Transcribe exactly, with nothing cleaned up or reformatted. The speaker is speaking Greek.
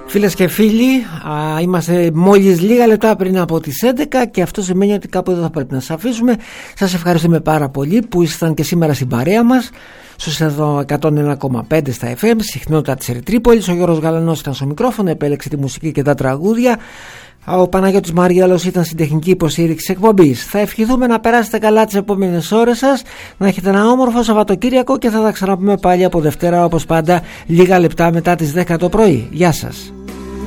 Φίλες και φίλοι, α, είμαστε μόλις λίγα λεπτά πριν από τις έντεκα και αυτό σημαίνει ότι κάπου εδώ θα πρέπει να σας αφήσουμε. Σας ευχαριστούμε πάρα πολύ που ήσασταν και σήμερα στην παρέα μας στους εκατόν ένα κόμμα πέντε στα εφ εμ, συχνότητα της Ερυθρίπολης. Ο Γιώργος Γαλανός ήταν στο μικρόφωνο, επέλεξε τη μουσική και τα τραγούδια. Ο Παναγιώτης Μαριέλος ήταν στην τεχνική υποστήριξη εκπομπής. Θα ευχηθούμε να περάσετε καλά τις επόμενες ώρες σας, να έχετε ένα όμορφο Σαββατοκύριακο και θα τα ξαναπούμε πάλι από Δευτέρα όπως πάντα λίγα λεπτά μετά τις δέκα το πρωί. Γεια σας.